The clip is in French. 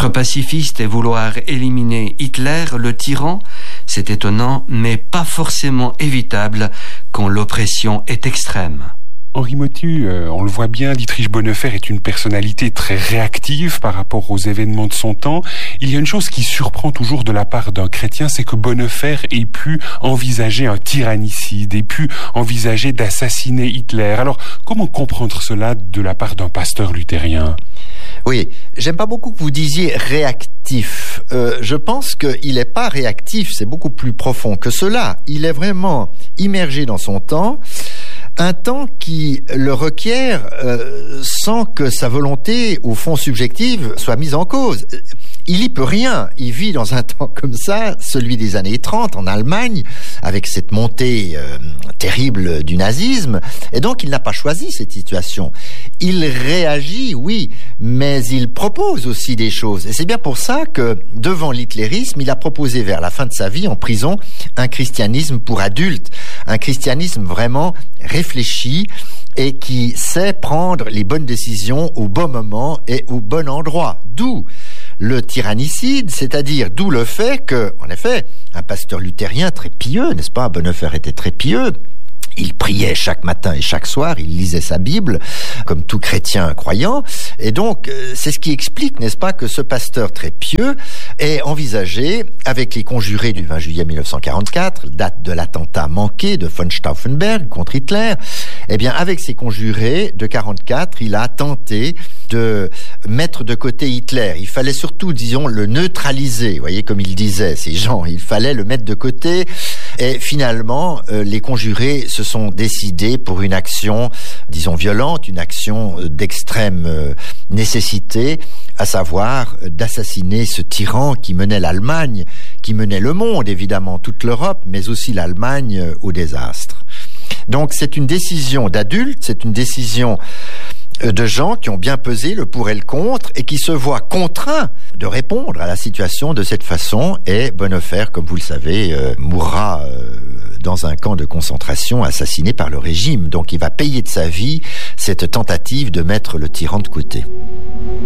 Être pacifiste et vouloir éliminer Hitler, le tyran, c'est étonnant, mais pas forcément évitable quand l'oppression est extrême. Henri Mottu, on le voit bien, Dietrich Bonhoeffer est une personnalité très réactive par rapport aux événements de son temps. Il y a une chose qui surprend toujours de la part d'un chrétien, c'est que Bonhoeffer ait pu envisager un tyrannicide, ait pu envisager d'assassiner Hitler. Alors, comment comprendre cela de la part d'un pasteur luthérien ? Oui, j'aime pas beaucoup que vous disiez réactif. Je pense qu'il n'est pas réactif, c'est beaucoup plus profond que cela. Il est vraiment immergé dans son temps, un temps qui le requiert sans que sa volonté, au fond subjective, soit mise en cause. Il y peut rien. Il vit dans un temps comme ça, celui des années 30 en Allemagne, avec cette montée terrible du nazisme. Et donc, il n'a pas choisi cette situation. Il réagit, oui, mais il propose aussi des choses. Et c'est bien pour ça que, devant l'hitlérisme, il a proposé vers la fin de sa vie en prison un christianisme pour adultes. Un christianisme vraiment réfléchi et qui sait prendre les bonnes décisions au bon moment et au bon endroit. D'où le tyrannicide, c'est-à-dire d'où le fait que, en effet, un pasteur luthérien très pieux, n'est-ce pas, Bonhoeffer était très pieux, il priait chaque matin et chaque soir, il lisait sa Bible, comme tout chrétien croyant, et donc c'est ce qui explique, n'est-ce pas, que ce pasteur très pieux ait envisagé, avec les conjurés du 20 juillet 1944, date de l'attentat manqué de von Stauffenberg contre Hitler, eh bien avec ces conjurés de 44, il a tenté de mettre de côté Hitler. Il fallait surtout, disons, le neutraliser, vous voyez, comme il disait, ces gens, il fallait le mettre de côté. Et finalement, les conjurés se sont décidés pour une action, disons, violente, une action d'extrême nécessité, à savoir d'assassiner ce tyran qui menait l'Allemagne, qui menait le monde, évidemment, toute l'Europe, mais aussi l'Allemagne au désastre. Donc c'est une décision d'adultes, c'est une décision de gens qui ont bien pesé le pour et le contre et qui se voient contraints de répondre à la situation de cette façon. Et Bonhoeffer, comme vous le savez, mourra dans un camp de concentration assassiné par le régime. Donc il va payer de sa vie cette tentative de mettre le tyran de côté.